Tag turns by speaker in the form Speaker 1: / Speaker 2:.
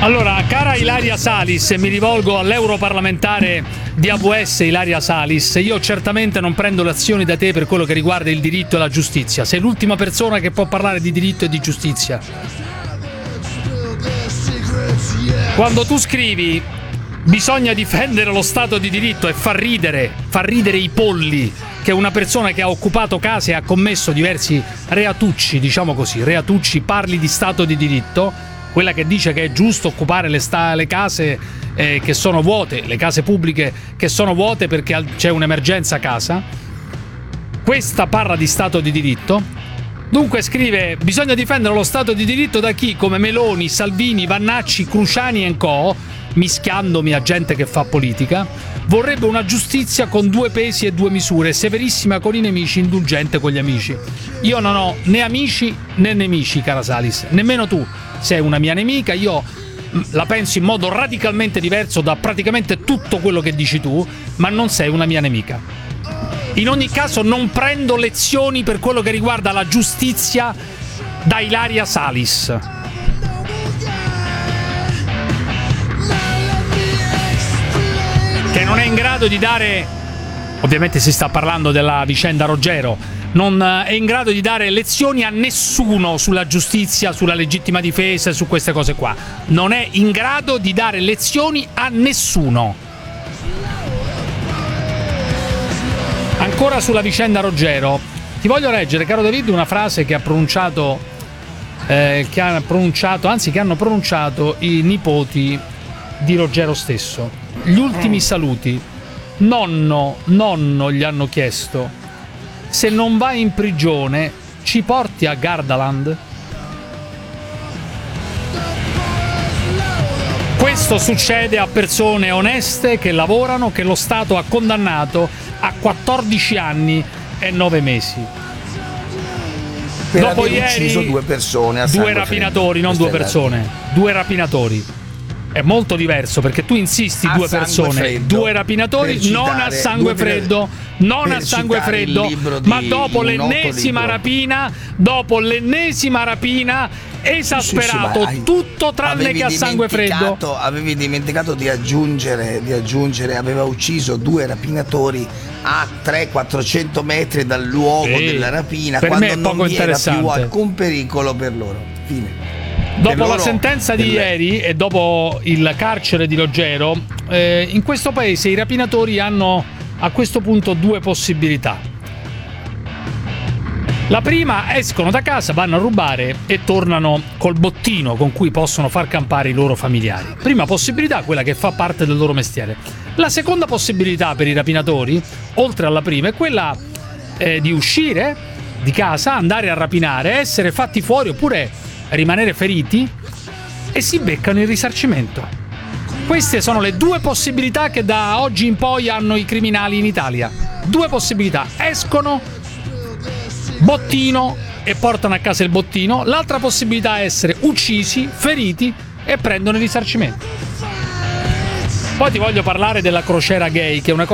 Speaker 1: Allora, cara Ilaria Salis, mi rivolgo all'europarlamentare di AVS Ilaria Salis, io certamente non prendo le azioni da te per quello che riguarda il diritto e la giustizia. Sei l'ultima persona che può parlare di diritto e di giustizia. Quando tu scrivi bisogna difendere lo Stato di diritto e fa ridere i polli che una persona che ha occupato case e ha commesso diversi reatucci, diciamo così, reatucci, parli di Stato di diritto, quella che dice che è giusto occupare le case che sono vuote, le case pubbliche che sono vuote perché c'è un'emergenza casa. Questa parla di Stato di diritto. Dunque scrive bisogna difendere lo Stato di diritto da chi, come Meloni, Salvini, Vannacci, Cruciani e co., mischiandomi a gente che fa politica, vorrebbe una giustizia con due pesi e due misure, severissima con i nemici, indulgente con gli amici. Io non ho né amici né nemici, cara Salis, nemmeno tu sei una mia nemica. Io la penso in modo radicalmente diverso da praticamente tutto quello che dici tu, ma non sei una mia nemica. In ogni caso non prendo lezioni per quello che riguarda la giustizia da Ilaria Salis, che non è in grado di dare, ovviamente si sta parlando della vicenda Roggero, non è in grado di dare lezioni a nessuno sulla giustizia, sulla legittima difesa e su queste cose qua. Non è in grado di dare lezioni a nessuno. Ancora sulla vicenda Roggero, ti voglio leggere, caro David, una frase che ha pronunciato, che hanno pronunciato i nipoti di Roggero stesso. Gli ultimi saluti. Nonno, gli hanno chiesto, se non vai in prigione ci porti a Gardaland? Questo succede a persone oneste che lavorano, che lo Stato ha condannato a 14 anni e 9 mesi.
Speaker 2: Per
Speaker 1: Dopo
Speaker 2: aver
Speaker 1: ieri
Speaker 2: ucciso due persone a
Speaker 1: due
Speaker 2: sangue
Speaker 1: rapinatori,
Speaker 2: freddo.
Speaker 1: non due persone, due rapinatori. È molto diverso perché tu insisti
Speaker 2: A
Speaker 1: due
Speaker 2: sangue
Speaker 1: persone,
Speaker 2: freddo.
Speaker 1: due rapinatori,
Speaker 2: Per
Speaker 1: non a
Speaker 2: citare
Speaker 1: sangue
Speaker 2: due-
Speaker 1: freddo, non
Speaker 2: per
Speaker 1: a sangue
Speaker 2: citare il
Speaker 1: freddo,
Speaker 2: libro di
Speaker 1: ma dopo
Speaker 2: un noto
Speaker 1: l'ennesima
Speaker 2: libro.
Speaker 1: rapina, esasperato,
Speaker 2: Sì, ma
Speaker 1: tutto tranne
Speaker 2: avevi
Speaker 1: che a sangue freddo.
Speaker 2: dimenticato- Avevi dimenticato di aggiungere, aveva ucciso due rapinatori a 300-400 metri dal luogo
Speaker 1: Sì,
Speaker 2: della rapina,
Speaker 1: per
Speaker 2: quando
Speaker 1: me è
Speaker 2: non
Speaker 1: poco
Speaker 2: vi era più
Speaker 1: interessante.
Speaker 2: alcun pericolo per loro. Fine.
Speaker 1: Dopo
Speaker 2: Per
Speaker 1: la
Speaker 2: loro,
Speaker 1: sentenza di ieri e dopo il carcere di Roggero, in questo paese i rapinatori hanno a questo punto due possibilità. La prima, escono da casa, vanno a rubare e tornano col bottino con cui possono far campare i loro familiari. Prima possibilità, quella che fa parte del loro mestiere. La seconda possibilità per i rapinatori, oltre alla prima, è quella di uscire di casa, andare a rapinare, essere fatti fuori oppure rimanere feriti e si beccano il risarcimento. Queste sono le due possibilità che da oggi in poi hanno i criminali in Italia. Due possibilità: escono, bottino e portano a casa il bottino. L'altra possibilità è essere uccisi, feriti e prendono il risarcimento. Poi ti voglio parlare della crociera gay, che è una cosa